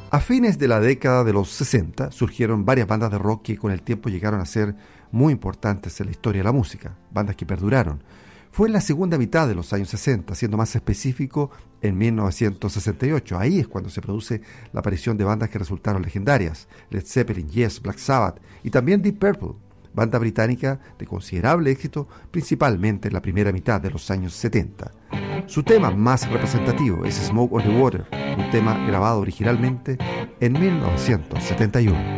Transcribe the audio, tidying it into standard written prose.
A fines de la década de los 60 surgieron varias bandas de rock que con el tiempo llegaron a ser muy importantes en la historia de la música, bandas que perduraron. Fue en la segunda mitad de los años 60, siendo más específico en 1968. Ahí es cuando se produce la aparición de bandas que resultaron legendarias: Led Zeppelin, Yes, Black Sabbath y también Deep Purple, banda británica de considerable éxito, principalmente en la primera mitad de los años 70. Su tema más representativo es Smoke on the Water, un tema grabado originalmente en 1971.